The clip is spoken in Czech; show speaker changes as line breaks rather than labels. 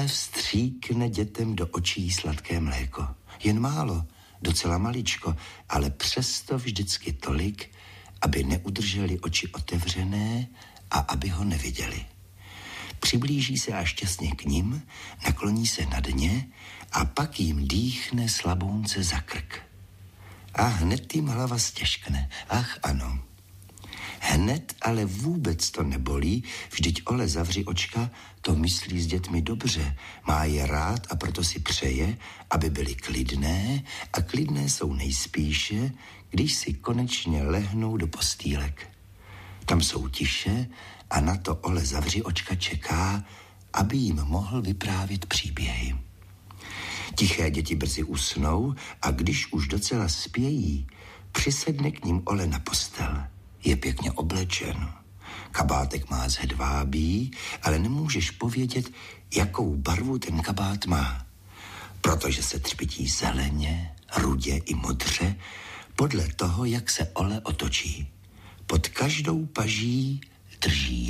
Ole vstříkne dětem do očí sladké mléko. Jen málo, docela maličko, ale přesto vždycky tolik, aby neudrželi oči otevřené a aby ho neviděli. Přiblíží se až šťastně k nim, nakloní se nad ně a pak jim dýchne slabounce za krk. A hned jim hlava stěžkne. Ach ano. Hned ale vůbec to nebolí, vždyť Ole zavři očka, to myslí s dětmi dobře, má je rád a proto si přeje, aby byly klidné a klidné jsou nejspíše, když si konečně lehnou do postýlek. Tam jsou tiše a na to Ole zavři očka čeká, aby jim mohl vyprávět příběhy. Tiché děti brzy usnou a když už docela spějí, přisedne k ním Ole na postel. Je pěkně oblečen. Kabátek má z hedvábí, ale nemůžeš povědět, jakou barvu ten kabát má. Protože se třpytí zeleně, rudě i modře, podle toho, jak se Ole otočí. Pod každou paží drží